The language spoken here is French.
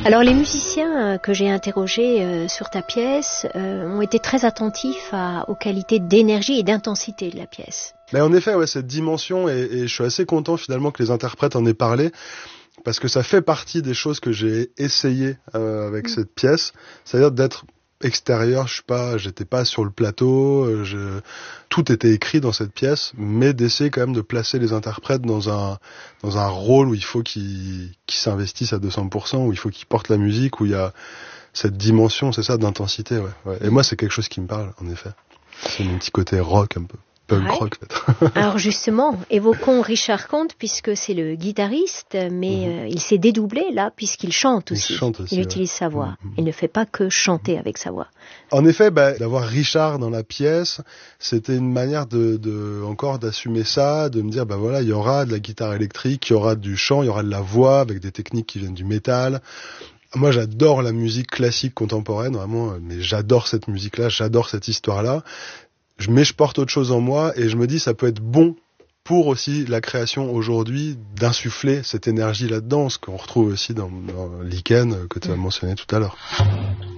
Alors les musiciens que j'ai interrogés sur ta pièce ont été très attentifs aux qualités d'énergie et d'intensité de la pièce. Mais en effet, ouais, cette dimension, et je suis assez content finalement que les interprètes en aient parlé, parce que ça fait partie des choses que j'ai essayé avec cette pièce, c'est-à-dire d'être extérieur, j'étais pas sur le plateau, tout était écrit dans cette pièce, mais d'essayer quand même de placer les interprètes dans un rôle où il faut qu'ils s'investissent à 200%, où il faut qu'ils portent la musique, où il y a cette dimension, c'est ça, d'intensité, ouais. Et moi, c'est quelque chose qui me parle, en effet. C'est mon petit côté rock un peu. Punk rock, peut-être. Alors justement, évoquons Richard Comte, puisque c'est le guitariste, mais il s'est dédoublé là, puisqu'il chante aussi. Il utilise sa voix. Il ne fait pas que chanter avec sa voix. En effet, d'avoir Richard dans la pièce, c'était une manière encore d'assumer ça, de me dire, voilà, il y aura de la guitare électrique, il y aura du chant, il y aura de la voix avec des techniques qui viennent du métal. Moi, j'adore la musique classique contemporaine, vraiment, mais j'adore cette musique-là, j'adore cette histoire-là. Mais je porte autre chose en moi et je me dis ça peut être bon pour aussi la création aujourd'hui d'insuffler cette énergie là-dedans, ce qu'on retrouve aussi dans Lichen que tu as mentionné tout à l'heure.